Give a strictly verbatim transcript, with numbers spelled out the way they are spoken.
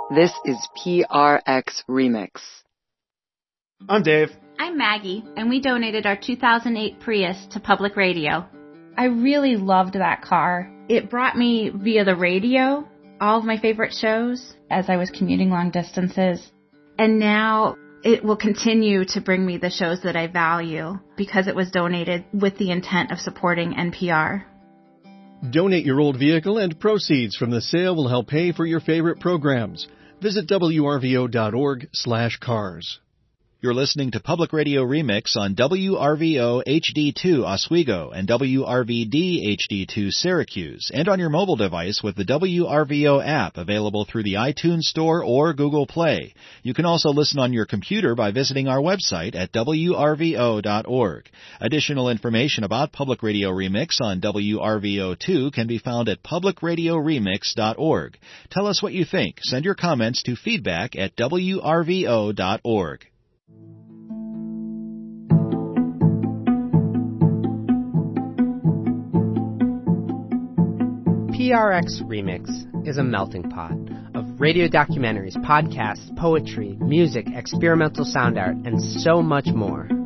This is P R X Remix. I'm Dave. I'm Maggie, and we donated our two thousand eight Prius to Public Radio. I really loved that car. It brought me, via the radio, all of my favorite shows as I was commuting long distances. And now it will continue to bring me the shows that I value because it was donated with the intent of supporting N P R. Donate your old vehicle and proceeds from the sale will help pay for your favorite programs. Visit W R V O dot org slash cars. You're listening to Public Radio Remix on W R V O H D two Oswego and W R V D H D two Syracuse, and on your mobile device with the W R V O app available through the iTunes Store or Google Play. You can also listen on your computer by visiting our website at W R V O dot org. Additional information about Public Radio Remix on W R V O two can be found at public radio remix dot org. Tell us what you think. Send your comments to feedback at W R V O dot org. P R X Remix is a melting pot of radio documentaries, podcasts, poetry, music, experimental sound art, and so much more.